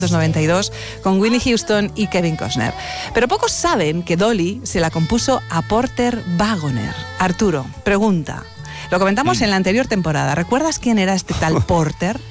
1992 con Whitney Houston y Kevin Costner. Pero pocos saben que Dolly se la compuso a Porter Wagoner. Arturo, pregunta. Lo comentamos en la anterior temporada. ¿Recuerdas quién era este tal Porter?